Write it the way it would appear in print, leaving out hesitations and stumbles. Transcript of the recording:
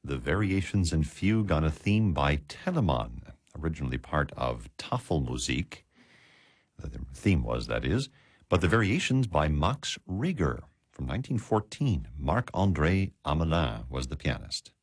the Variations and Fugue on a theme by Telemann, originally part of Tafelmusik. The theme was, that is, but the Variations by Max Reger from 1914. Marc-André Amelin was the pianist.